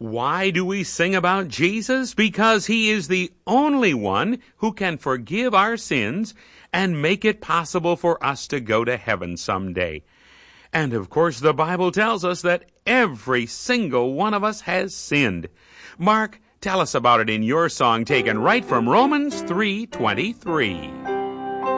Why do we sing about Jesus? Because he is the only one who can forgive our sins and make it possible for us to go to heaven someday. And of course, the Bible tells us that every single one of us has sinned. Mark, tell us about it in your song taken right from Romans 3:23.